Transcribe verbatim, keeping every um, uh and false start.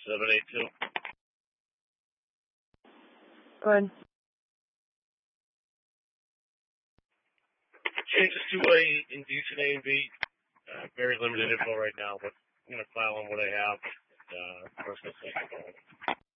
seven eight two. Go ahead. Changes to A indecent A and B. Uh, very limited info right now, but I'm going to file on what I have. Uh, first,